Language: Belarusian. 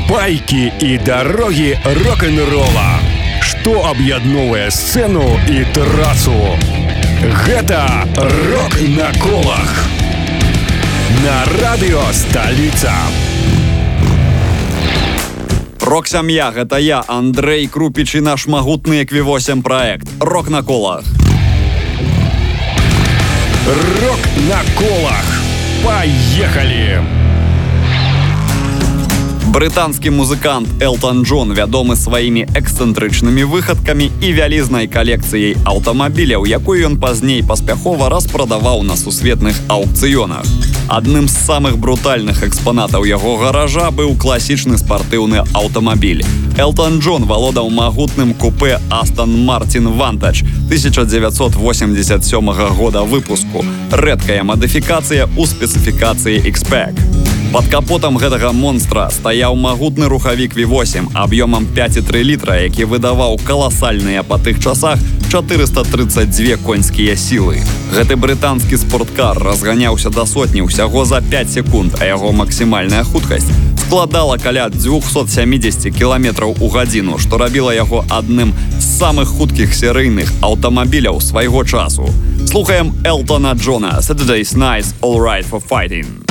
Байки і дарогі рок-н-рола. Што аб'ядноўвае сцэну і трасу. Гэта «Рок на колах». На радыё «Сталіца». Рок-сям'я, гэта я, Андрэй Крупіч і наш магутны Экві-8 праект «Рок на колах». «Рок на колах». Поехали! Брытанскі музыкант Элтан Джон вядомы сваімі эксцэнтрычнымі выхадкамі і вялізнай калекцыяй аўтамабіляў, якую ён пазней паспяхова распрадаваў на сусветных аўкцыёнах. Адным з самых брутальных экспанатаў яго гаража быў класічны спартыўны аўтамабіль. Элтан Джон валодаў магутным купе Aston Martin Vantage 1987 года выпуску. Рэдкая мадыфікацыя ў спецыфікацыі X-Pack. Пад капотам гэтага монстра стаяў магутны рухавік V8 аб'ёмам 5,3 літра, які выдаваў каласальныя па тых часах 432 конскія сілы. Гэты брытанскі спорткар разганяўся да сотні ўсяго за 5 секунд, а яго максімальная хуткасць складала каля 270 км у гадзіну, што рабіла яго адным з самых хуткіх серыйных аўтамабіляў свайго часу. Слухаем Элтона Джона «Saturday's Night All Right for Fighting».